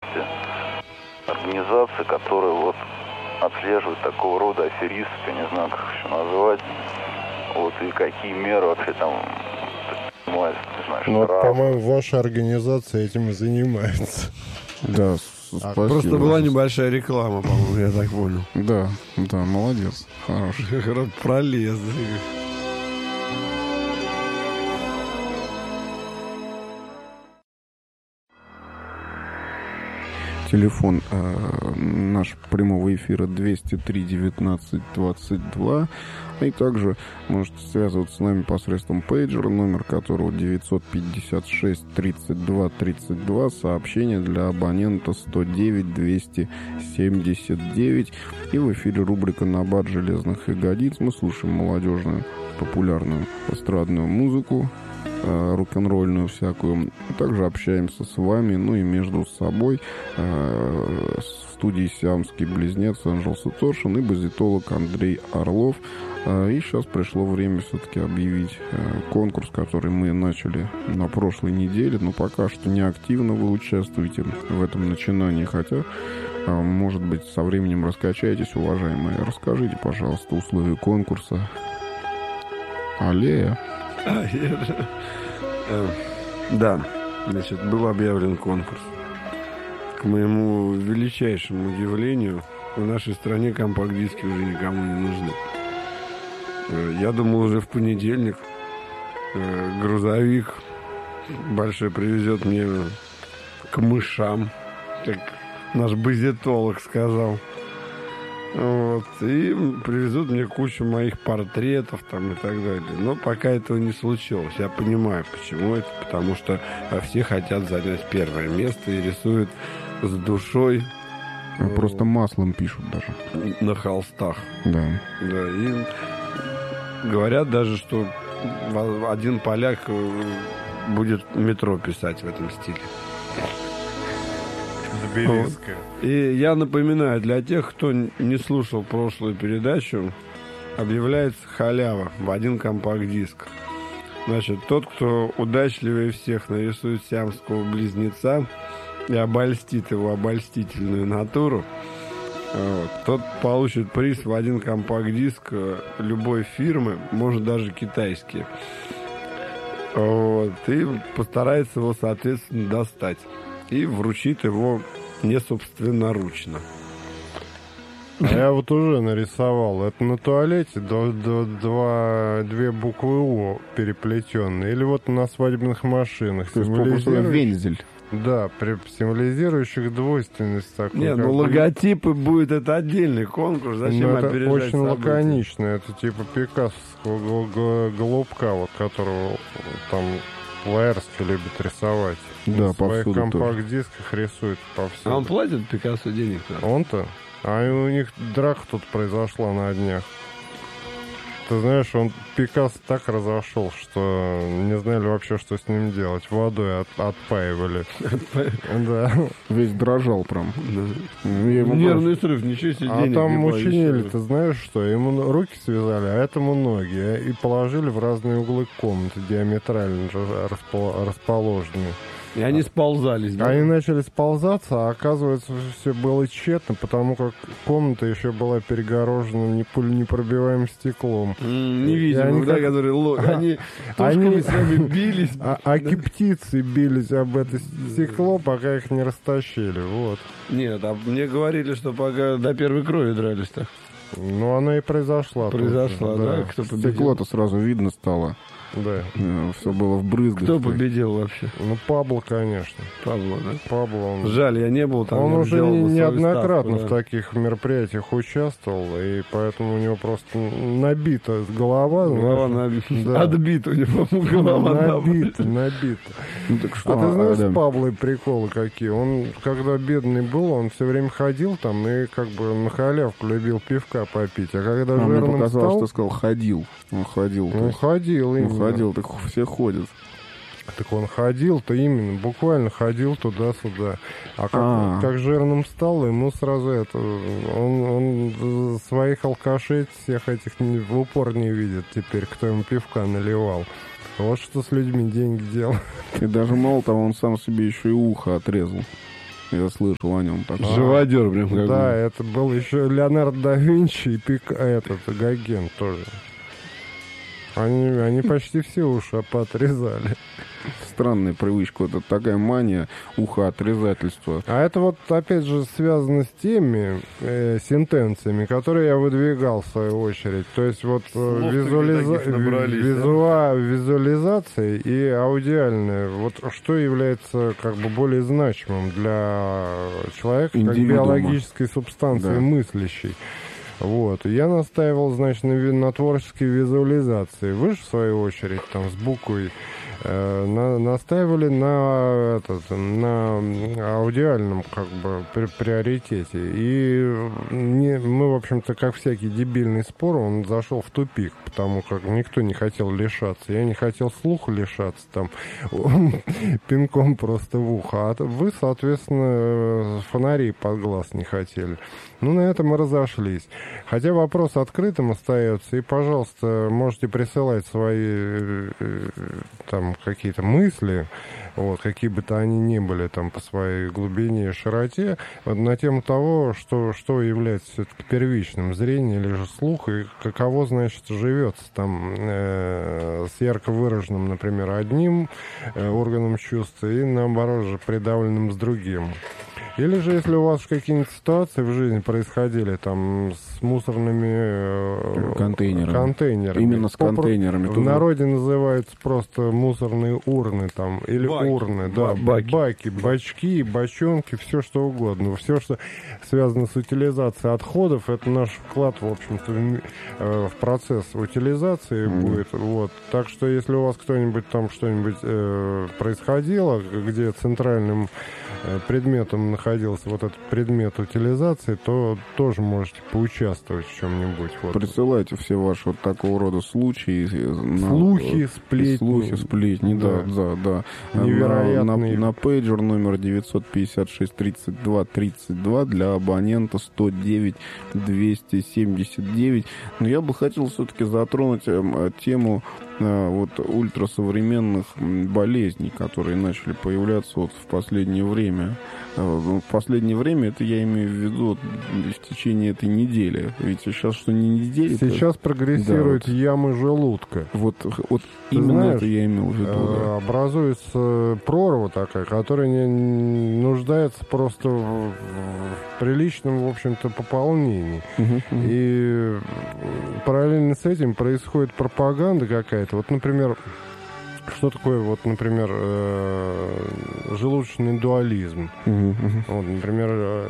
частности, организации, которые вот отслеживают такого рода аферистов, я не знаю, как еще назвать, вот, и какие меры вообще там принимают, не знаю, Ну, вот, штрафы. по-моему, ваша организация этим и занимается. Да, спасибо. Просто была небольшая реклама, по-моему, я так понял. Да, молодец, хороший. Пролез. Телефон наш прямого эфира 203 19 22. И также можете связываться с нами посредством пейджера, номер которого 956 32 32. Сообщение для абонента 109 279. И в эфире рубрика «Набат железных ягодиц». Мы слушаем молодежную, популярную эстрадную музыку, рок-н-ролльную всякую. Также общаемся с вами, ну и между собой, в студии «Сиамский близнец» Энджел Саторшин и базитолог Андрей Орлов. И сейчас пришло время все-таки объявить конкурс, который мы начали на прошлой неделе, но пока что не активно вы участвуете в этом начинании, хотя, может быть, со временем раскачаетесь, уважаемые. Расскажите, пожалуйста, условия конкурса. Аллея. Да, значит, был объявлен конкурс. К моему величайшему удивлению, в нашей стране компакт-диски уже никому не нужны. Я думал, уже в понедельник грузовик большой привезет мне к мышам, как наш базитолог сказал. Вот, и привезут мне кучу моих портретов там и так далее. Но пока этого не случилось. Я понимаю, почему это. Потому что все хотят занять первое место и рисуют с душой. Просто маслом пишут даже. На холстах. Да. Да, и говорят даже, что один поляк будет метро писать в этом стиле. Тбилисская. И я напоминаю, для тех, кто не слушал прошлую передачу, объявляется халява в один компакт-диск. Значит, тот, кто удачливее всех нарисует сиамского близнеца и обольстит его обольстительную натуру, вот, тот получит приз в один компакт-диск любой фирмы, может даже китайские. Вот, и постарается его, соответственно, достать. И вручит его не собственноручно. А я вот уже нарисовал. Это на туалете две буквы «О» переплетенные. Или вот на свадебных машинах. То есть попросту вензель. Да, символизирующих двойственность такую. Не, ну логотипы будет, это отдельный конкурс. Зачем это опережать очень события? лаконично. Это типа пикассовского голубка, вот которого там Лаэрский любит рисовать. Да, на своих повсюду компакт-дисках рисует повсюду. А он платит Пикассо денег-то? Он-то? А у них драка тут произошла на днях. Ты знаешь, Пикассо так разошел, что не знали вообще, что с ним делать. Водой отпаивали. Да. Весь дрожал прям. Нервный срыв, ничего себе, А денег там не учинили, получили. ты знаешь что? Ему руки связали, а этому ноги. И положили в разные углы комнаты, диаметрально расположенные. И они сползались, да? Они начали сползаться, а оказывается, все было тщетно, потому как комната еще была перегорожена непробиваемым стеклом. Невидимым, да, которые они тушками с вами бились. А птицы бились об это стекло, пока их не растащили, вот. Нет, а мне говорили, что пока до первой крови дрались-то. Ну, она и произошла. Произошла, тоже, да? Кто победил? Стекло-то сразу видно стало. Да. Все было в брызгах. Кто победил вообще? Ну, Пабло, конечно. Пабло, да? Пабло, он... Жаль, я не был там. Он я уже сделал бы свою неоднократно ставку, да. в таких мероприятиях участвовал, и поэтому у него просто набита голова. Голова знаешь, набита. да. Отбита у него голова Набита. Ну, так что, А ты знаешь, да. с Паблой приколы какие? Он, когда бедный был, он все время ходил там и как бы на халявку любил пивка попить. А когда Мне жирным показалось, стал... что сказал ходил. Он ходил. Он ходил, именно. Он ходил, так все ходят. Так он ходил-то именно, буквально ходил туда-сюда. А как жирным стал, ему сразу это... Он своих алкашей всех этих в упор не видит теперь, кто ему пивка наливал. Вот что с людьми деньги делают. И даже мало того, он сам себе еще и ухо отрезал. Я слышал о нем. Так. Живодер прям как. Да, это был еще Леонардо да Винчи и Гоген тоже. Они почти все уши поотрезали. Странная привычка, это такая мания ухоотрезательства. А это вот, опять же, связано с теми сентенциями, которые я выдвигал в свою очередь. То есть вот визуализация и аудиальная. Вот что является как бы более значимым для человека, как биологической субстанции, да, мыслящей. Вот. Я настаивал, значит, на творческой визуализации. Вы же, в свою очередь, там, с буквой настаивали на аудиальном, как бы, приоритете. И мы, в общем-то, как всякий дебильный спор, он зашел в тупик, потому как никто не хотел лишаться. Я не хотел слуха лишаться, там, пинком просто в ухо. А вы, соответственно, фонарей под глаз не хотели. Ну, на этом мы разошлись. Хотя вопрос открытым остается. И, пожалуйста, можете присылать свои там какие-то мысли, вот, какие бы то они ни были там по своей глубине и широте, вот, на тему того, что является все-таки первичным, зрение или же слух, и каково, значит, живется там с ярко выраженным, например, одним органом чувств и, наоборот же, придавленным с другим. Или же, если у вас какие-нибудь ситуации в жизни происходили там с мусорными контейнерами. Именно с контейнерами. В народе называются просто мусорные урны там, или урны, да, баки, бачки, бочонки, все что угодно. Все, что связано с утилизацией отходов, это наш вклад, в общем-то, в процесс утилизации будет. Вот. Так что, если у вас кто-нибудь там что-нибудь происходило, где центральным предметом находился вот этот предмет утилизации, то тоже можете поучаствовать в чем-нибудь. Вот. Присылайте все ваши вот такого рода случаи. Слухи, сплетни. Да. Невероятные. На пейджер номер 956-32-32 для абонента 109-279. Но я бы хотел все-таки затронуть тему вот ультрасовременных болезней, которые начали появляться вот в последнее время. В последнее время, это я имею в виду в течение этой недели. Ведь сейчас что не неделя. Сейчас прогрессируют ямы желудка. Вот именно это я имел в виду. Да. Образуется прорва такая, которая не нуждается просто в приличном, в общем-то, пополнении. И параллельно с этим происходит пропаганда какая-то. Вот, например, что такое, вот, например, желудочный дуализм? Вот, например,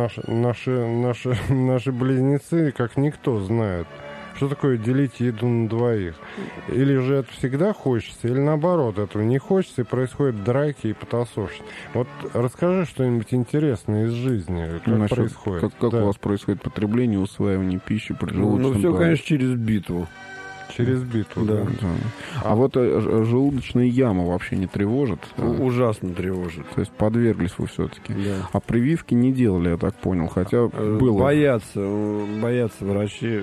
наши близнецы, как никто, знают, что такое делить еду на двоих. Или же это всегда хочется, или наоборот, этого не хочется, и происходят драки и потасовщины. Вот расскажи что-нибудь интересное из жизни, как происходит. Как у вас происходит потребление, усваивание пищи при желудочном дуализме? Ну, все, конечно, через битву. Через битву, да. А вот желудочная яма вообще не тревожит? Ужасно тревожит. То есть подверглись вы все-таки. Да. А прививки не делали, я так понял, хотя было. Боятся врачи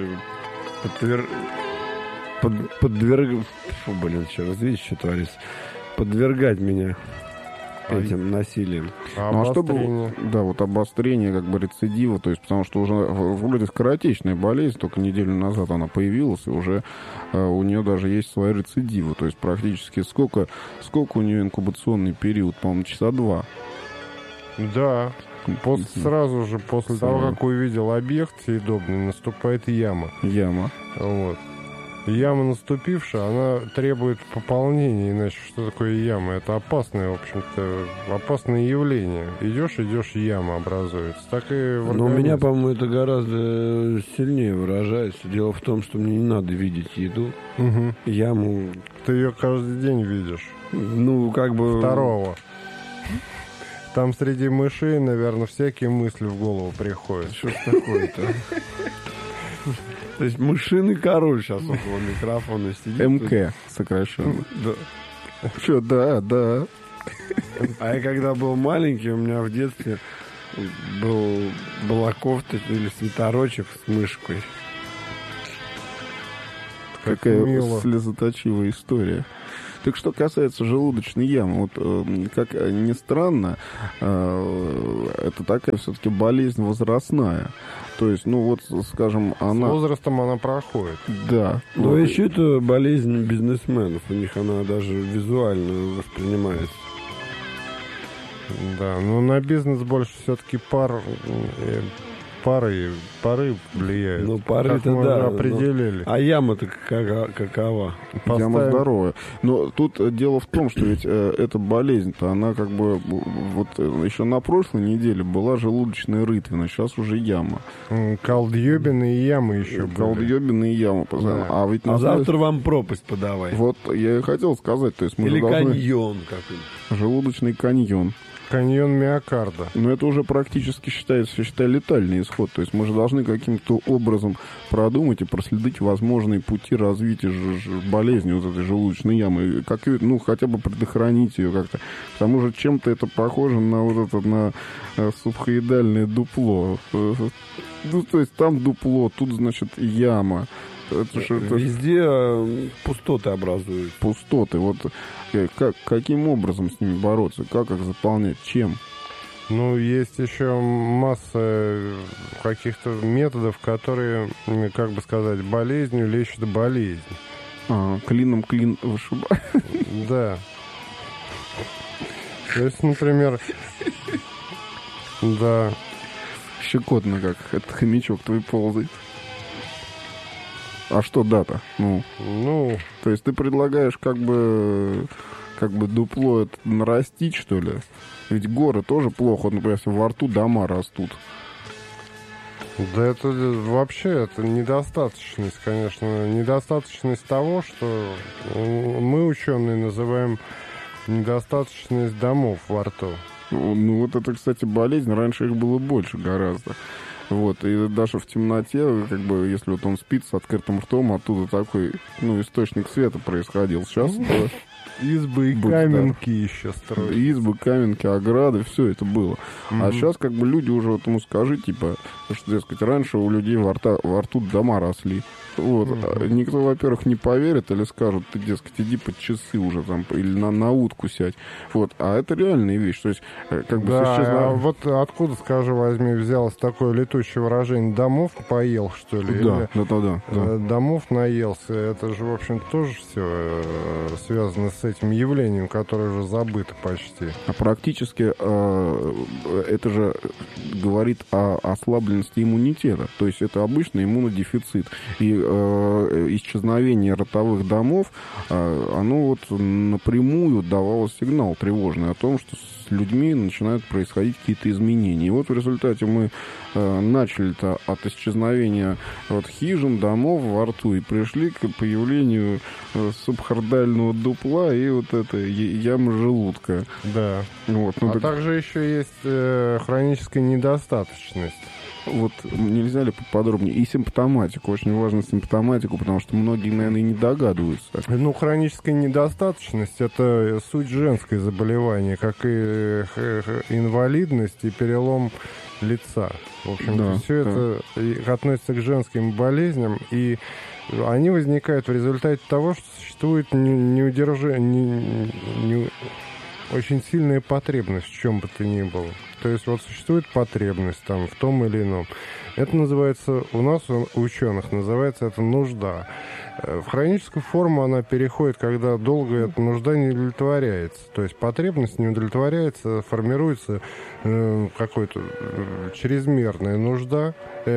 подвергать меня этим насилием. А чтобы, да, вот обострение, как бы рецидива, то есть, потому что уже вроде скоротечная болезнь, только неделю назад она появилась, и уже у нее даже есть своя рецидива, то есть практически сколько у нее инкубационный период, по-моему, часа 2. Да. Сразу же после того, как увидел объект съедобный, наступает яма. Вот. Яма наступившая, она требует пополнения, иначе что такое яма? Это опасное, в общем-то, опасное явление. Идешь, яма образуется. Так и в организме. Но у меня, по-моему, это гораздо сильнее выражается. Дело в том, что мне не надо видеть еду. Яму... Ты ее каждый день видишь. Ну, как бы... Второго. Там среди мышей, наверное, всякие мысли в голову приходят. Что ж такое-то? То есть мышиный король сейчас около микрофона сидит. МК сокращенно. Да. Что, да. А я когда был маленький, у меня в детстве была кофта или свитерочек с мышкой. Какая слезоточивая история. Так что касается желудочной ямы, вот как ни странно, это такая все-таки болезнь возрастная. То есть, ну вот, скажем, она... С возрастом она проходит. Да. Но еще это болезнь бизнесменов. У них она даже визуально воспринимается. Да, но на бизнес больше все-таки пары влияют. Ну, пары-то мы да. уже определили. А яма-то какова? Яма здоровая. Но тут дело в том, что ведь эта болезнь-то, она как бы вот еще на прошлой неделе была желудочная рытвина, сейчас уже яма. Колдъебины и ямы еще были. Колдъебины и ямы. Да. А завтра вам пропасть подавай. Вот я и хотел сказать, то есть мы или должны... каньон какой-нибудь. Желудочный каньон. Каньон миокарда. Но это уже практически считается, летальный исход. То есть мы же должны каким-то образом продумать и проследить возможные пути развития болезни вот этой желудочной ямы. Как, ну, хотя бы предохранить ее как-то. К тому же чем-то это похоже на вот это, на субхоидальное дупло. Ну, то есть там дупло, тут, значит, яма. Везде пустоты образуют. Пустоты. Вот каким образом с ними бороться? Как их заполнять? Чем? Ну, есть еще масса каких-то методов, которые, как бы сказать, болезнью лечат болезнь. Клином клин вышибает. Да. То есть, например... Да. Щекотно, как этот хомячок твой ползает. А что дата? Ну, то есть ты предлагаешь как бы дупло это нарастить, что ли? Ведь горы тоже плохо, например, если во рту дома растут. Да это вообще это недостаточность, конечно. Недостаточность того, что мы, ученые, называем недостаточность домов во рту. Ну вот это, кстати, болезнь. Раньше их было больше гораздо. Вот, и даже в темноте, как бы, если вот он спит с открытым ртом, оттуда такой, ну, источник света происходил. Сейчас избы и каменки еще строят. Избы, каменки, ограды, все это было. А сейчас, как бы, люди уже вот ему скажи, типа, что, дескать, раньше у людей во рту дома росли. Вот. Никто, во-первых, не поверит или скажут, ты, дескать, иди под часы уже там, или на утку сядь. Вот. А это реальная вещь. То есть, как бы сейчас... А вот откуда, скажи, возьми, взялось такое летучее выражение «домов поел», что ли? Да, да. Домов наелся. Это же, в общем, тоже все связано с этим явлением, которое уже забыто почти. А практически это же говорит о ослабленности иммунитета. То есть, это обычный иммунодефицит. И исчезновение ротовых домов, оно вот напрямую давало сигнал тревожный о том, что с людьми начинают происходить какие-то изменения. И вот в результате мы начали-то от исчезновения вот хижин, домов во рту и пришли к появлению субхордального дупла и вот этой ямы желудка. Да. Вот, так... также еще есть хроническая недостаточность. Вот нельзя ли поподробнее? И симптоматику. Очень важно симптоматику, потому что многие, наверное, и не догадываются. Ну, хроническая недостаточность – это суть женское заболевание, как и инвалидность и перелом лица. В общем, да, все это относится к женским болезням, и они возникают в результате того, что существует очень сильная потребность в чем бы то ни было. То есть вот существует потребность там в том или ином. Это называется, у нас, у ученых, называется это нужда. В хроническую форму она переходит, когда долго эта нужда не удовлетворяется. То есть потребность не удовлетворяется, формируется какая-то чрезмерная нужда,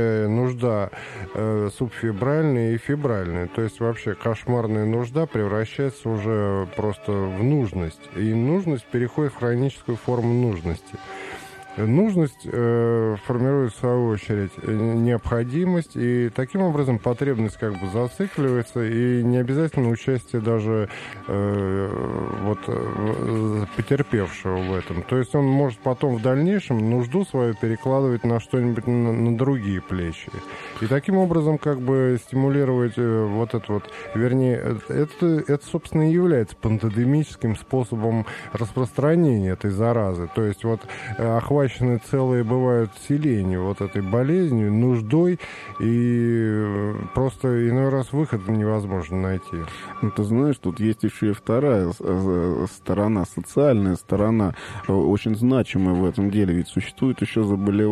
субфибральная и фибральная. То есть вообще кошмарная нужда превращается уже просто в нужность. И нужность переходит в хроническую форму нужности. Нужность формирует, в свою очередь, необходимость, и таким образом потребность как бы зацикливается, и не обязательно участие даже потерпевшего в этом. То есть он может потом в дальнейшем нужду свою перекладывать на что-нибудь, на другие плечи. И таким образом как бы стимулировать вот это вот, вернее, это собственно, и является пантодемическим способом распространения этой заразы. То есть вот охваченный охвачены целые, бывают, селения вот этой болезнью, нуждой, и просто иной раз выхода невозможно найти. Ну, ты знаешь, тут есть еще и вторая сторона, социальная сторона, очень значимая в этом деле. Ведь существует еще заболевание